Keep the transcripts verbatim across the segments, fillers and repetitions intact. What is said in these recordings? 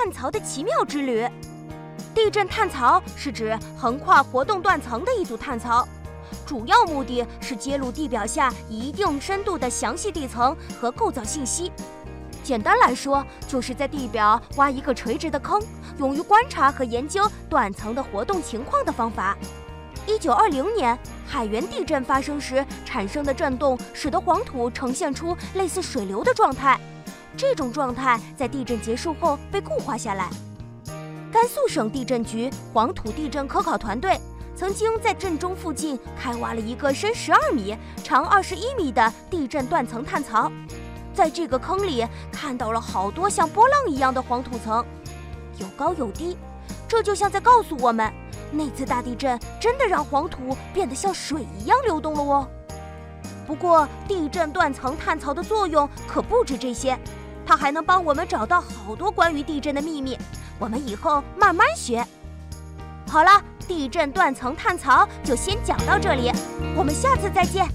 探槽的奇妙之旅。地震探槽是指横跨活动断层的一组探槽，主要目的是揭露地表下一定深度的详细地层和构造信息。简单来说，就是在地表挖一个垂直的坑，用于观察和研究断层的活动情况的方法。一九二零年，海原地震发生时产生的震动，使得黄土呈现出类似水流的状态。这种状态在地震结束后被固化下来。甘肃省地震局黄土地震科考团队曾经在震中附近开挖了一个深十二米、长二十一米的地震断层探槽，在这个坑里看到了好多像波浪一样的黄土层，有高有低，这就像在告诉我们，那次大地震真的让黄土变得像水一样流动了哦。不过，地震断层探槽的作用可不止这些，它还能帮我们找到好多关于地震的秘密，我们以后慢慢学。好了，地震断层探槽就先讲到这里，我们下次再见。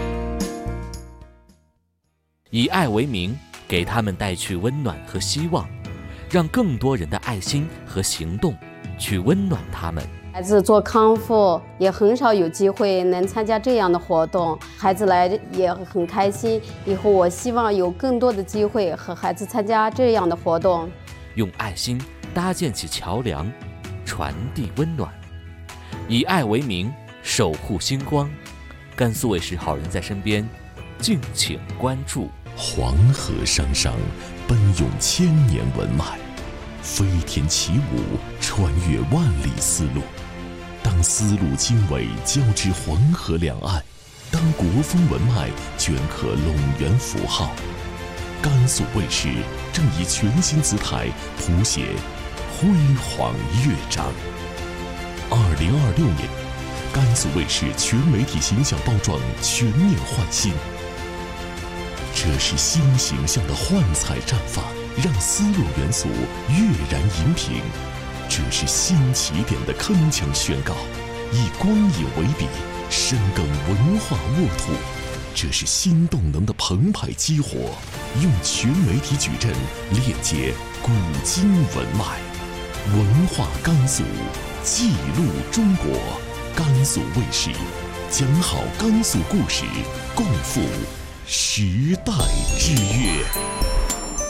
以爱为名，给他们带去温暖和希望，让更多人的爱心和行动去温暖他们。 孩子做康复也很少有机会能参加这样的活动，孩子来也很开心。以后我希望有更多的机会和孩子参加这样的活动， 用爱心搭建起桥梁，传递温暖。以爱为名，守护星光。甘肃卫视好人在身边，敬请关注。 黄河汤汤，奔涌千年文脉，飞天起舞，穿越万里丝路。当丝路经纬交织黄河两岸，当国风文脉镌刻陇源符号，甘肃卫视正以全新姿态谱写辉煌乐章。二零二六年，甘肃卫视全媒体形象包装全面换新。这是新形象的幻彩绽放，让丝路元素跃然荧屏。这是新起点的铿锵宣告，以光影为笔，深耕文化沃土。这是新动能的澎湃激活，用全媒体矩阵链接古今文脉。文化甘肃，记录中国。甘肃卫视，讲好甘肃故事，共赴时代之乐。